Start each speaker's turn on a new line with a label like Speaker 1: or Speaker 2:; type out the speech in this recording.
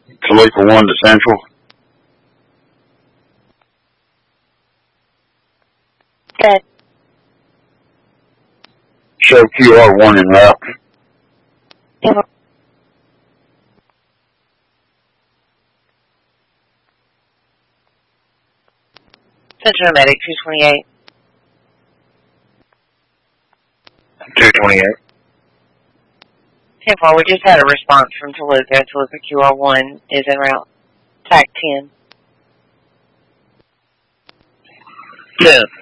Speaker 1: Toluca 1 to Central.
Speaker 2: Good.
Speaker 1: Show QR1 en route.
Speaker 2: Central Medic 228.
Speaker 1: 228.
Speaker 2: 10-4, we just had a response from Toluca. Toluca QR1 is en route. TAC 10.
Speaker 1: 10.